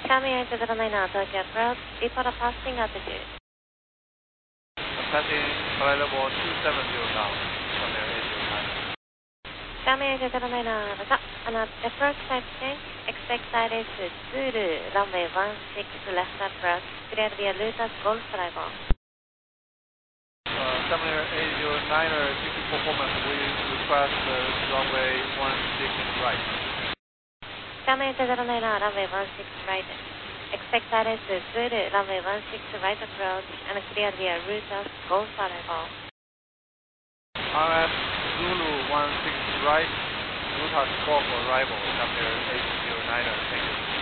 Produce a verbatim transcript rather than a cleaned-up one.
Coming eight zero nine Tokyo approach, report a passing altitude. Passing flight level two seven zero now, Coming eight zero nine. Coming eight zero nine on approach type change, expect direct to Zulu, runway one six left approach, clear via route as Golf Bravo. Uh, Coming eight zero nine, due to performance, we request uh, runway one six right. Coming eight zero nine runway one six right. Expect direct to Zulu, runway one six right approach, and clear via route as Golf Bravo. R F Zulu one six right, route as Golf arrival, number eight zero nine, thank you.